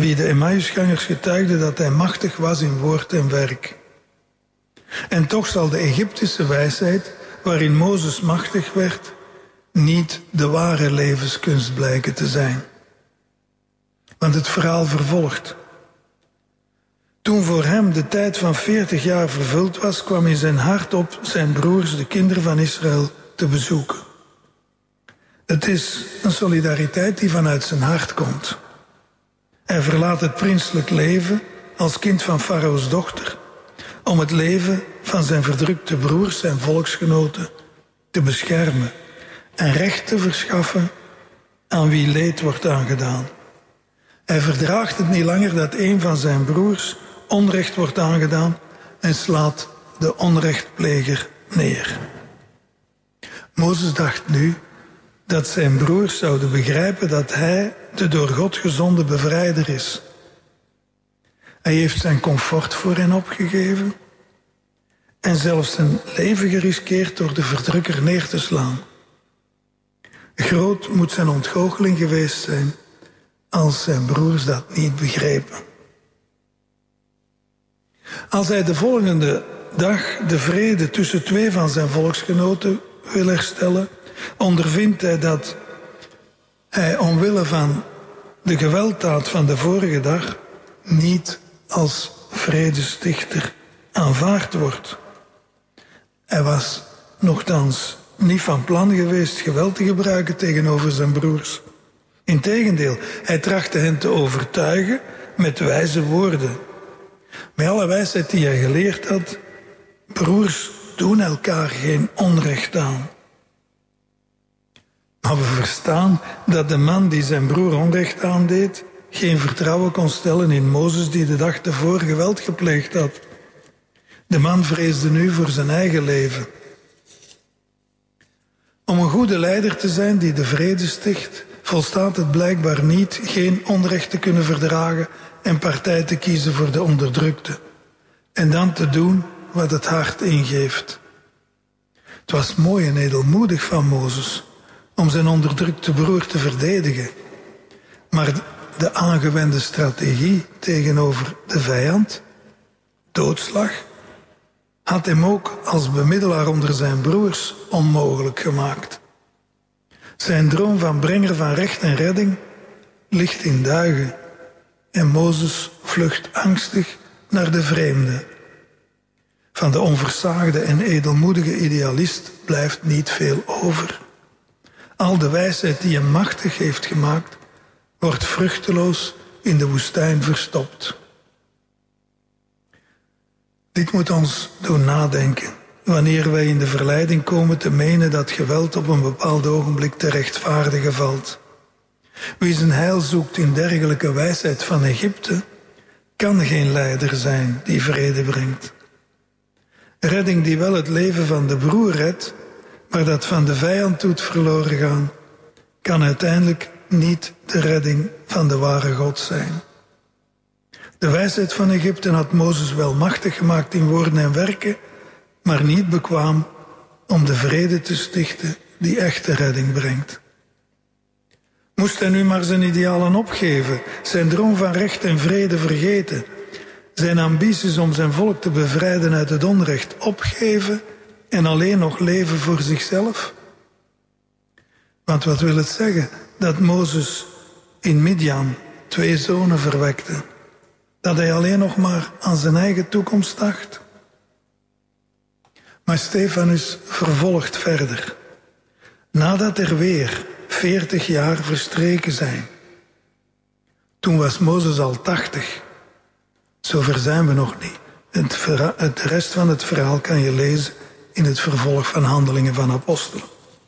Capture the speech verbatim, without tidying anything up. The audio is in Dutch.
wie de Emmausgangers getuigden dat hij machtig was in woord en werk. En toch zal de Egyptische wijsheid, waarin Mozes machtig werd, niet de ware levenskunst blijken te zijn. Want het verhaal vervolgt. Toen voor hem de tijd van veertig jaar vervuld was, kwam in zijn hart op zijn broers, de kinderen van Israël, te bezoeken. Het is een solidariteit die vanuit zijn hart komt. Hij verlaat het prinselijk leven als kind van Farao's dochter om het leven van zijn verdrukte broers, zijn volksgenoten, te beschermen en recht te verschaffen aan wie leed wordt aangedaan. Hij verdraagt het niet langer dat een van zijn broers onrecht wordt aangedaan en slaat de onrechtpleger neer. Mozes dacht nu dat zijn broers zouden begrijpen dat hij de door God gezonden bevrijder is. Hij heeft zijn comfort voor hen opgegeven en zelfs zijn leven geriskeerd door de verdrukker neer te slaan. Groot moet zijn ontgoocheling geweest zijn als zijn broers dat niet begrepen. Als hij de volgende dag de vrede tussen twee van zijn volksgenoten wil herstellen, ondervindt hij dat hij omwille van de gewelddaad van de vorige dag niet als vredestichter aanvaard wordt. Hij was nochtans niet van plan geweest geweld te gebruiken tegenover zijn broers. Integendeel, hij trachtte hen te overtuigen met wijze woorden. Met alle wijsheid die hij geleerd had, broers doen elkaar geen onrecht aan. Maar we verstaan dat de man die zijn broer onrecht aandeed geen vertrouwen kon stellen in Mozes die de dag tevoren geweld gepleegd had. De man vreesde nu voor zijn eigen leven. Om een goede leider te zijn die de vrede sticht, volstaat het blijkbaar niet geen onrecht te kunnen verdragen en partij te kiezen voor de onderdrukte. En dan te doen wat het hart ingeeft. Het was mooi en edelmoedig van Mozes om zijn onderdrukte broer te verdedigen. Maar de aangewende strategie tegenover de vijand, doodslag, had hem ook als bemiddelaar onder zijn broers onmogelijk gemaakt. Zijn droom van brenger van recht en redding ligt in duigen en Mozes vlucht angstig naar de vreemde. Van de onversaagde en edelmoedige idealist blijft niet veel over. Al de wijsheid die hem machtig heeft gemaakt, wordt vruchteloos in de woestijn verstopt. Dit moet ons doen nadenken, wanneer wij in de verleiding komen te menen dat geweld op een bepaald ogenblik te rechtvaardigen valt. Wie zijn heil zoekt in dergelijke wijsheid van Egypte, kan geen leider zijn die vrede brengt. Redding die wel het leven van de broer redt, maar dat van de vijand doet verloren gaan, kan uiteindelijk niet de redding van de ware God zijn. De wijsheid van Egypte had Mozes wel machtig gemaakt in woorden en werken, maar niet bekwaam om de vrede te stichten die echte redding brengt. Moest hij nu maar zijn idealen opgeven, zijn droom van recht en vrede vergeten, zijn ambities om zijn volk te bevrijden uit het onrecht opgeven en alleen nog leven voor zichzelf? Want wat wil het zeggen dat Mozes in Midian twee zonen verwekte? Dat hij alleen nog maar aan zijn eigen toekomst dacht? Maar Stefanus vervolgt verder. Nadat er weer veertig jaar verstreken zijn. Toen was Mozes al tachtig. Zover zijn we nog niet. Het, verha- het rest van het verhaal kan je lezen in het vervolg van Handelingen van Apostelen.